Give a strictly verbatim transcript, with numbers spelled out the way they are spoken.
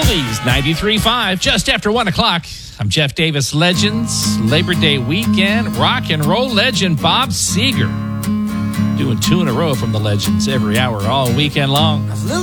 Oldies ninety-three point five, just after one o'clock. I'm Jeff Davis. Legends, Labor Day weekend, rock and roll legend Bob Seger. Doing two in a row from the Legends every hour all weekend long.